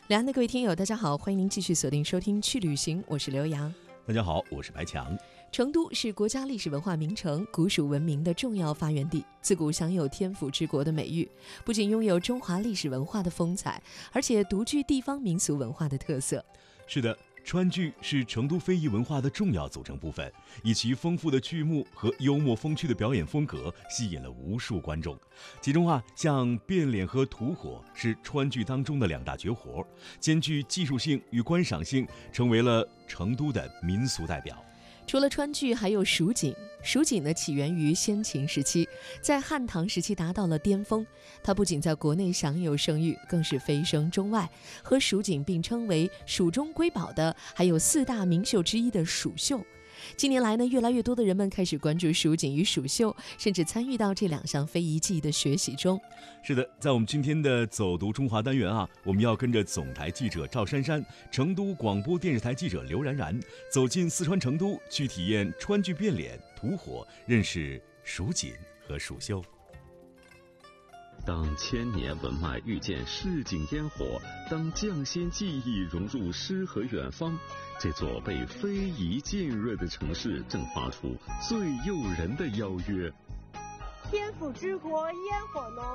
两岸的各位听友，大家好，欢迎您继续锁定收听去旅行，我是刘洋。 大家好，我是白强。 成都是国家历史文化名城，古蜀文明的重要发源地，自古享有天府之国的美誉，不仅拥有中华历史文化的风采，而且独具地方民俗文化的特色。 是的，川剧是成都非遗文化的重要组成部分，以其丰富的剧目和幽默风趣的表演风格，吸引了无数观众。其中像变脸和吐火是川剧当中的两大绝活，兼具技术性与观赏性，成为了成都的民俗代表。 除了川剧，还有蜀锦。蜀锦呢，起源于先秦时期，在汉唐时期达到了巅峰。它不仅在国内享有盛誉，更是飞升中外。和蜀锦并称为蜀中瑰宝的，还有四大名秀之一的蜀绣。近年来呢，越来越多的人们开始关注蜀锦与蜀绣，甚至参与到这两项非遗技艺的学习中。 是的，在我们今天的走读中华单元我们要跟着总台记者赵珊珊、成都广播电视台记者刘然然，走进四川成都，去体验川剧变脸、吐火，认识蜀锦和蜀绣。 当千年文脉遇见市井烟火，当匠心技艺融入诗和远方，这座被非遗浸润的城市正发出最诱人的邀约。 天府之国烟火浓。